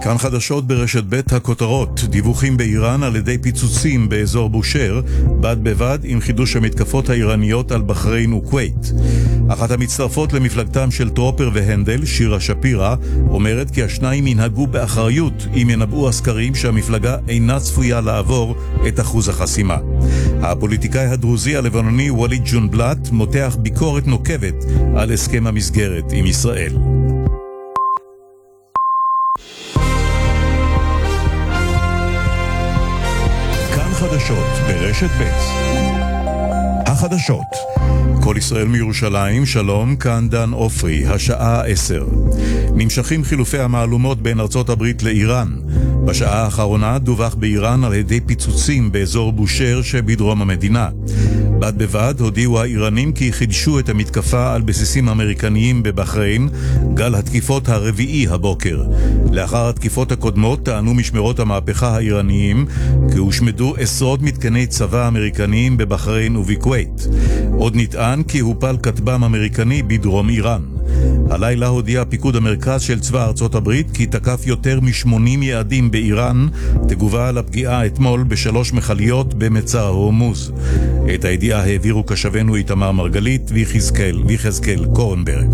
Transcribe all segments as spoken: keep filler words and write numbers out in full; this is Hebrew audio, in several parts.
כאן חדשות ברשת ב' הכותרות, דיווחים באיראן על ידי פיצוצים באזור בושר, בד בבד עם חידוש המתקפות האיראניות על בחריין וכווית. אחת המצטרפות למפלגתם של טרופר והנדל, שירה שפירא, אומרת כי השניים ינהגו באחריות אם ינבאו הסקרים שהמפלגה אינה צפויה לעבור את אחוז החסימה. הפוליטיקאי הדרוזי הלבנוני וליד ג'ונבלט מותח ביקורת נוקבת על הסכם המסגרת עם ישראל. חדשות ברשת ב'. החדשות. כל ישראל מירושלים, שלום, כאן דן אופרי, השעה עשר. נמשכים חילופי המעלומות בין ארצות הברית לאיראן. בשעה האחרונה דווח באיראן על ידי פיצוצים באזור בושר שבדרום המדינה. בד בבד הודיעו האיראנים כי חידשו את המתקפה על בסיסים אמריקניים בבחריין, גל התקיפות הרביעי הבוקר. לאחר התקיפות הקודמות טענו משמרות המהפכה האיראניים כי הושמדו עשרות מתקני צבא אמריקניים בבחריין ובכווית. עוד נטען כי הופל כטב"ם אמריקני בדרום איראן. הלילה הודיע פיקוד המרכז של צבא ארצות הברית כי תקף יותר מ-שמונים יעדים באיראן, תגובה על הפגיעה אתמול בשלוש מחליות במצר הורמוז. את הידיעה העבירו קשבנו איתמר מרגלית ויחזקאל ויחזקאל קורנברג.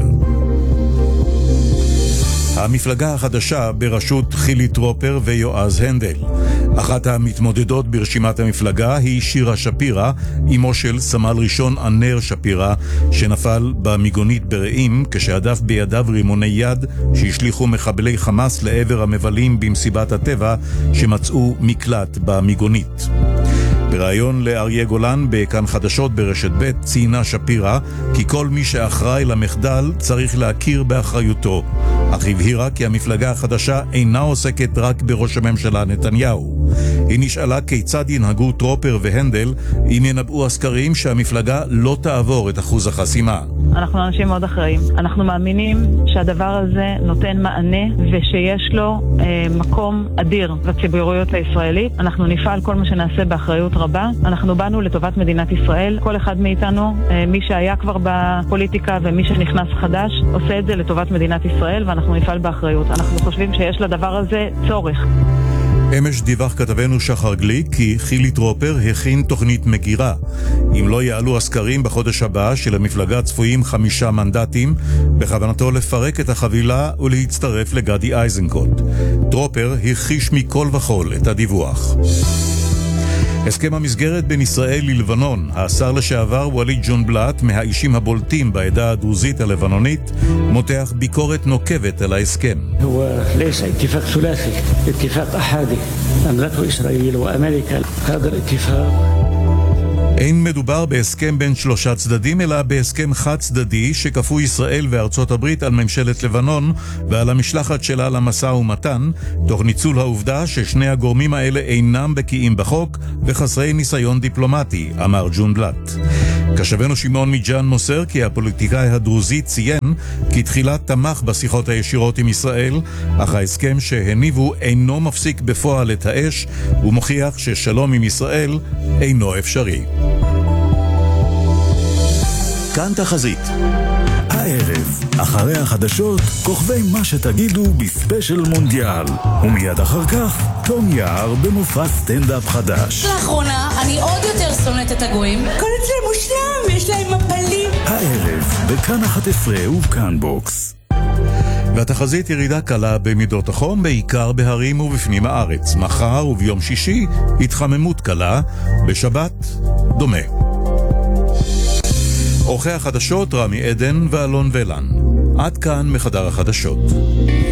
המפלגה החדשה בראשות חילי טרופר ויועז הנדל. אחת המתמודדות ברשימת המפלגה היא שירה שפירא, אמו של סמל ראשון ענר שפירא, שנפל במיגונית ברעים כשהדף בידיו רימוני יד שהשליחו מחבלי חמאס לעבר המבלים במסיבת הטבע שמצאו מקלט במיגונית. בראיון לאריה גולן בכאן חדשות ברשת ב' ציינה שפירא כי כל מי שאחראי למחדל צריך להכיר באחריותו, אך הבהירה כי המפלגה החדשה אינה עוסקת רק בראש הממשלה נתניהו. היא נשאלה כיצד ינהגו טרופר והנדל אם ינבאו הסקרים שהמפלגה לא תעבור את אחוז החסימה. אנחנו אנשים מאוד אחראים. אנחנו מאמינים שהדבר הזה נותן מענה ושיש לו אה, מקום אדיר בציבוריות הישראלית. אנחנו נפעל כל מה שנעשה באחריות רבה. אנחנו באנו לטובת מדינת ישראל. כל אחד מאיתנו, אה, מי שהיה כבר בפוליטיקה ומי שנכנס חדש, עושה את זה לטובת מדינת ישראל ואנחנו נפעל באחריות. אנחנו חושבים שיש לדבר הזה צורך. אמש דיווח כתבנו שחר גליק כי חילי טרופר הכין תוכנית מגירה. אם לא יעלו הסקרים בחודש הבא של המפלגה צפויים חמישה מנדטים, בכוונתו לפרק את החבילה ולהצטרף לגדי איזנקוט. טרופר הכחיש מכל וכל את הדיווח. הסכם המסגרת בין ישראל ללבנון. השר לשעבר וליד ג'ונבלט, מהאישים הבולטים בעדה הדרוזית הלבנונית, מותח ביקורת נוקבת על ההסכם. هو ليس اتفاق ثلاثي، اتفاق أحادي أمرته إسرائيل وأمريكا. هذا الاتفاق אין מדובר בהסכם בין שלושה צדדים, אלא בהסכם חד צדדי שכפו ישראל וארצות הברית על ממשלת לבנון ועל המשלחת שלה למשא ומתן, תוך ניצול העובדה ששני הגורמים האלה אינם בקיאים בחוק וחסרי ניסיון דיפלומטי, אמר ג'ונבלט. קשבנו שמעון מיג'אן מוסר כי הפוליטיקאי הדרוזי ציין כי תחילה תמך בשיחות הישירות עם ישראל, אך ההסכם שהניבו אינו מפסיק בפועל את האש ומוכיח ששלום עם ישראל אינו אפשרי. כאן תחזית. הערב, אחרי החדשות, כוכבי מה שתגידו בספיישל מונדיאל. ומיד אחר כך, תום יער במופע סטנדאפ חדש. לאחרונה, אני עוד יותר שונאת את הגויים. כל אצלם מושלם, יש להם מפלים. הערב, בכאן אחת עשרה ובכאן בוקס. והתחזית ירידה קלה במידות החום, בעיקר בהרים ובפנים הארץ. מחר וביום שישי, התחממות קלה, בשבת, דומה. עורכי החדשות רמי עדן ואלון ולן. עד כאן מחדר החדשות.